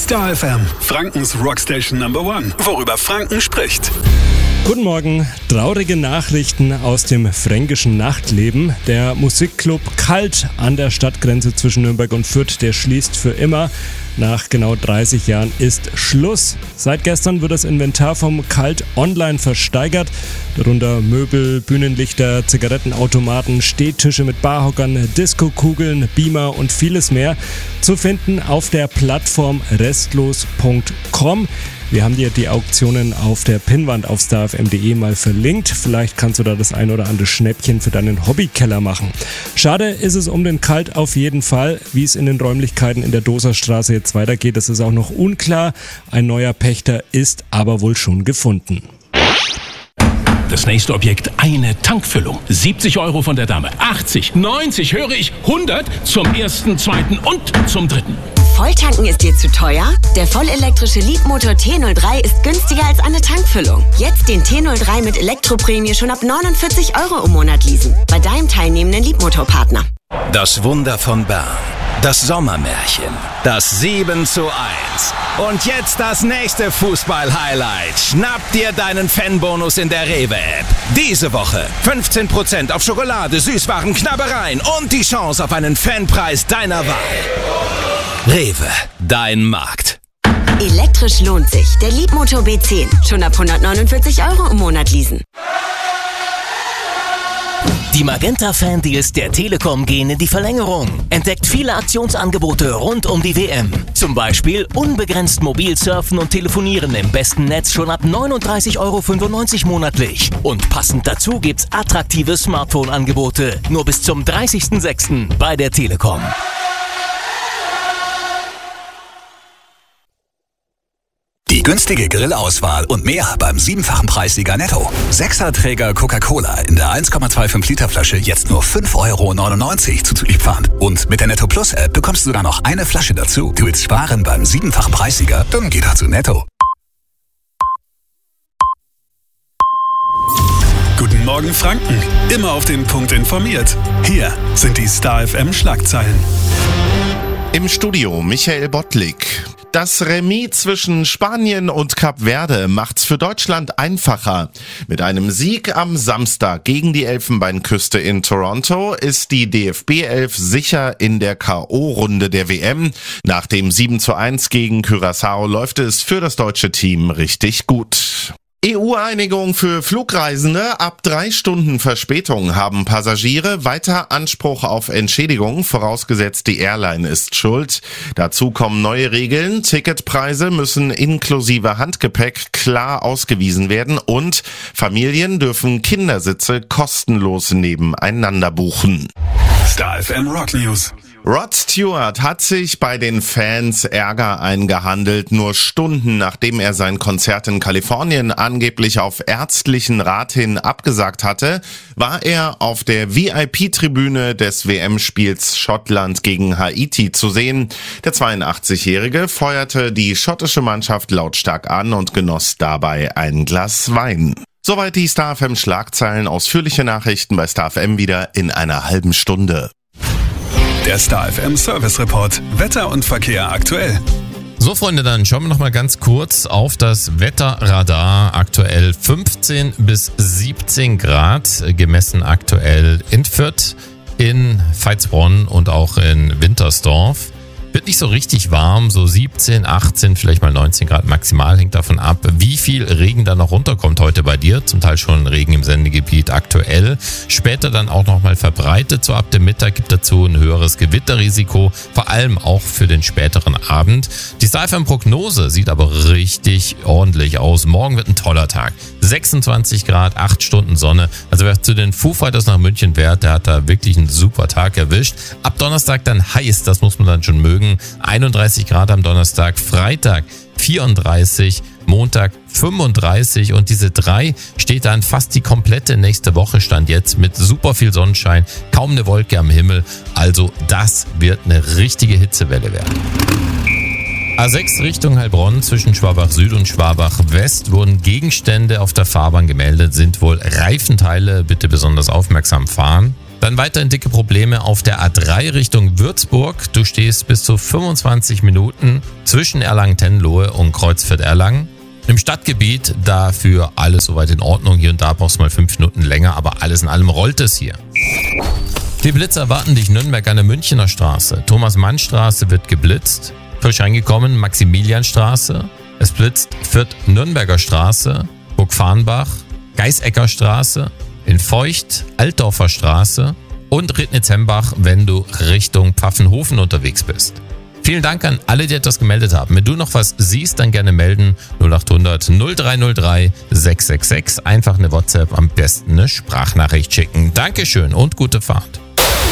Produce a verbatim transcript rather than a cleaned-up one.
Star F M, Frankens Rockstation Number One. Worüber Franken spricht. Guten Morgen. Traurige Nachrichten aus dem fränkischen Nachtleben. Der Musikclub Kalt an der Stadtgrenze zwischen Nürnberg und Fürth, der schließt für immer. Nach genau dreißig Jahren ist Schluss. Seit gestern wird das Inventar vom Kalt online versteigert. Darunter Möbel, Bühnenlichter, Zigarettenautomaten, Stehtische mit Barhockern, Disco-Kugeln, Beamer und vieles mehr. Zu finden auf der Plattform restlos punkt com. Wir haben dir die Auktionen auf der Pinnwand auf starfm punkt de mal verlinkt. Vielleicht kannst du da das ein oder andere Schnäppchen für deinen Hobbykeller machen. Schade ist es um den Kalt auf jeden Fall. Wie es in den Räumlichkeiten in der Doserstraße jetzt weitergeht, das ist auch noch unklar. Ein neuer Pächter ist aber wohl schon gefunden. Das nächste Objekt, eine Tankfüllung. siebzig Euro von der Dame. achtzig, neunzig, höre ich, hundert zum ersten, zweiten und zum dritten. Volltanken ist dir zu teuer? Der vollelektrische Leapmotor T null drei ist günstiger als eine Tankfüllung. Jetzt den T null drei mit Elektroprämie schon ab neunundvierzig Euro im Monat leasen. Bei deinem teilnehmenden Leapmotor-Partner. Das Wunder von Bern. Das Sommermärchen. Das sieben zu eins. Und jetzt das nächste Fußball-Highlight. Schnapp dir deinen Fanbonus in der Rewe-App. Diese Woche fünfzehn Prozent auf Schokolade, Süßwaren, Knabbereien und die Chance auf einen Fanpreis deiner Wahl. Rewe, dein Markt. Elektrisch lohnt sich. Der Leapmotor B zehn. Schon ab hundertneunundvierzig Euro im Monat leasen. Die Magenta-Fan-Deals der Telekom gehen in die Verlängerung. Entdeckt viele Aktionsangebote rund um die W M. Zum Beispiel unbegrenzt mobil surfen und telefonieren im besten Netz schon ab neununddreißig Euro fünfundneunzig monatlich. Und passend dazu gibt's attraktive Smartphone-Angebote. Nur bis zum dreißigsten sechsten bei der Telekom. Die günstige Grillauswahl und mehr beim siebenfachen Preissieger Netto. Sechserträger Coca-Cola in der eins Komma fünfundzwanzig Liter Flasche jetzt nur fünf Euro neunundneunzig zuzüglich Pfand. Und mit der Netto Plus App bekommst du sogar noch eine Flasche dazu. Du willst sparen beim siebenfachen Preissieger? Dann geh doch zu Netto. Guten Morgen Franken. Immer auf den Punkt informiert. Hier sind die Star F M Schlagzeilen. Im Studio Michael Bottlik. Das Remis zwischen Spanien und Kap Verde macht's für Deutschland einfacher. Mit einem Sieg am Samstag gegen die Elfenbeinküste in Toronto ist die D F B elf sicher in der K O-Runde der W M. Nach dem sieben zu eins gegen Curaçao läuft es für das deutsche Team richtig gut. E U-Einigung für Flugreisende. Ab drei Stunden Verspätung haben Passagiere weiter Anspruch auf Entschädigung, vorausgesetzt die Airline ist schuld. Dazu kommen neue Regeln. Ticketpreise müssen inklusive Handgepäck klar ausgewiesen werden und Familien dürfen Kindersitze kostenlos nebeneinander buchen. Star F M Rock News. Rod Stewart hat sich bei den Fans Ärger eingehandelt. Nur Stunden nachdem er sein Konzert in Kalifornien angeblich auf ärztlichen Rat hin abgesagt hatte, war er auf der V I P-Tribüne des W M-Spiels Schottland gegen Haiti zu sehen. Der zweiundachtzig-Jährige feuerte die schottische Mannschaft lautstark an und genoss dabei ein Glas Wein. Soweit die Star F M Schlagzeilen. Ausführliche Nachrichten bei Star F M wieder in einer halben Stunde. Der Star F M Service Report. Wetter und Verkehr aktuell. So Freunde, dann schauen wir noch mal ganz kurz auf das Wetterradar. Aktuell fünfzehn bis siebzehn Grad, gemessen aktuell in Fürth, in Veitsbronn und auch in Wintersdorf. Wird nicht so richtig warm, so siebzehn, achtzehn, vielleicht mal neunzehn Grad maximal, hängt davon ab, wie viel Regen dann noch runterkommt heute bei dir. Zum Teil schon Regen im Sendegebiet aktuell. Später dann auch nochmal verbreitet, so ab dem Mittag gibt dazu ein höheres Gewitterrisiko, vor allem auch für den späteren Abend. Die Star F M-Prognose sieht aber richtig ordentlich aus. Morgen wird ein toller Tag. sechsundzwanzig Grad, acht Stunden Sonne. Also wer zu den Foo Fighters nach München fährt, der hat da wirklich einen super Tag erwischt. Ab Donnerstag dann heiß, das muss man dann schon mögen. einunddreißig Grad am Donnerstag, Freitag vierunddreißig, Montag fünfunddreißig und diese drei steht dann fast die komplette nächste Woche Stand jetzt mit super viel Sonnenschein, kaum eine Wolke am Himmel. Also das wird eine richtige Hitzewelle werden. A sechs Richtung Heilbronn zwischen Schwabach Süd und Schwabach West wurden Gegenstände auf der Fahrbahn gemeldet, sind wohl Reifenteile, bitte besonders aufmerksam fahren. Dann weiterhin dicke Probleme auf der A drei Richtung Würzburg. Du stehst bis zu fünfundzwanzig Minuten zwischen Erlangen-Tenlohe und Kreuzfeld-Erlangen. Im Stadtgebiet dafür alles soweit in Ordnung. Hier und da brauchst du mal fünf Minuten länger, aber alles in allem rollt es hier. Die Blitzer warten dich Nürnberg an der Münchener Straße. Thomas-Mann-Straße wird geblitzt. Frisch reingekommen, Maximilianstraße. Es blitzt Fürth-Nürnberger Straße, Burg-Farnbach, Geisecker Straße, in Feucht, Altdorfer Straße und Rittnitz-Hembach, wenn du Richtung Pfaffenhofen unterwegs bist. Vielen Dank an alle, die etwas gemeldet haben. Wenn du noch was siehst, dann gerne melden. null acht hundert null drei null drei sechs sechs sechs. Einfach eine WhatsApp, am besten eine Sprachnachricht schicken. Dankeschön und gute Fahrt.